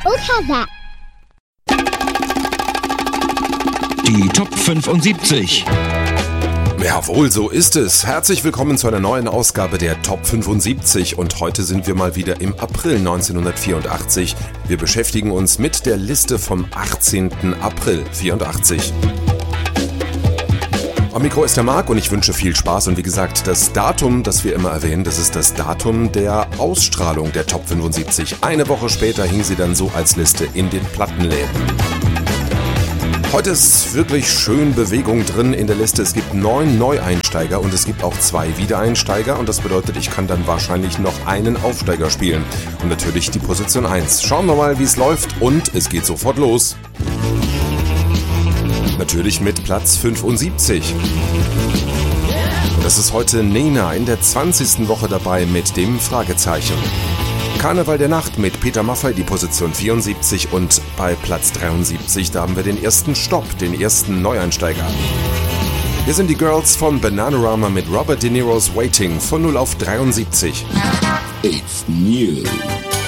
Don't have that. Die Top 75. Jawohl, so ist es. Herzlich willkommen zu einer neuen Ausgabe der Top 75 und heute sind wir mal wieder im April 1984. Wir beschäftigen uns mit der Liste vom 18. April 84. Am Mikro ist der Marc und ich wünsche viel Spaß und wie gesagt, das Datum, das wir immer erwähnen, das ist das Datum der Ausstrahlung der Top 75. Eine Woche später hing sie dann so als Liste in den Plattenläden. Heute ist wirklich schön Bewegung drin in der Liste. Es gibt 9 Neueinsteiger und es gibt auch 2 Wiedereinsteiger und das bedeutet, ich kann dann wahrscheinlich noch einen Aufsteiger spielen. Und natürlich die Position 1. Schauen wir mal, wie es läuft und es geht sofort los. Natürlich mit Platz 75. Und das ist heute Nena in der 20. Woche dabei mit dem Fragezeichen. Karneval der Nacht mit Peter Maffay, die Position 74 und bei Platz 73, da haben wir den ersten Stopp, den ersten Neueinsteiger. Hier sind die Girls von Bananarama mit Robert De Niro's Waiting von 0 auf 73. It's new.